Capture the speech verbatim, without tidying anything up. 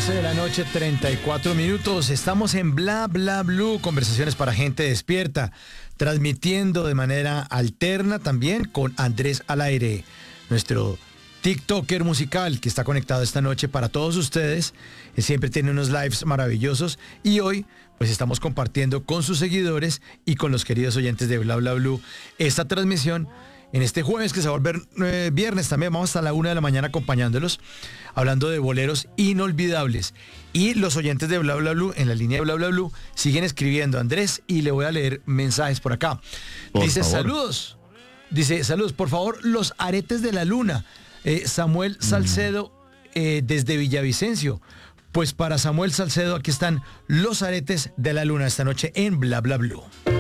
once de la noche, treinta y cuatro minutos. Estamos en Bla Bla Blue, conversaciones para gente despierta, transmitiendo de manera alterna también con Andrés al aire, nuestro TikToker musical que está conectado esta noche para todos ustedes. Él siempre tiene unos lives maravillosos y hoy pues estamos compartiendo con sus seguidores y con los queridos oyentes de Bla Bla Blue esta transmisión en este jueves que se va a volver eh, viernes también. Vamos hasta la una de la mañana acompañándolos, hablando de boleros inolvidables. Y los oyentes de Bla Bla Blue, en la línea de Bla Bla Blue, siguen escribiendo, Andrés, y le voy a leer mensajes por acá. Por Dice, favor. saludos. Dice, saludos, por favor, los aretes de la luna. Eh, Samuel Salcedo, eh, desde Villavicencio. Pues para Samuel Salcedo, aquí están los aretes de la luna esta noche en Bla Bla Blue.